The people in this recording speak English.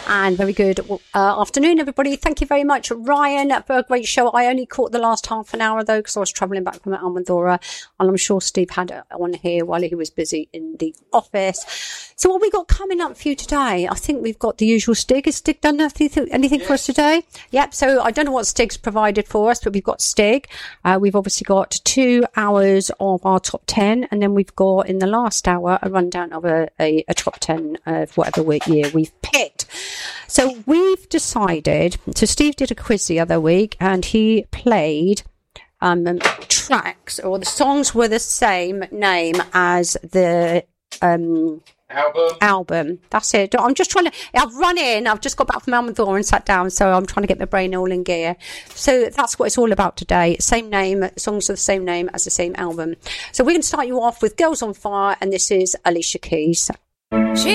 And very good afternoon, everybody. Thank you very much, Ryan, for a great show. I only caught the last half an hour, though, because I was travelling back from Almandora. And I'm sure Steve had it on here while he was busy in the office. So what we got coming up for you today? I think we've got the usual Stig. Has Stig done anything for us today? Yep. So I don't know what Stig's provided for us, but we've got Stig. We've obviously got 2 hours of our top 10. And then we've got, in the last hour, a rundown of a top 10 of whatever year we've picked. So we've decided, so Steve did a quiz the other week and he played tracks, or the songs were the same name as the album. That's it. I'm just trying to, I've just got back from Almandora and sat down, so I'm trying to get my brain all in gear. So that's what it's all about today. Same name, songs are the same name as the same album. So we're going to start you off with Girls on Fire, and this is Alicia Keys. She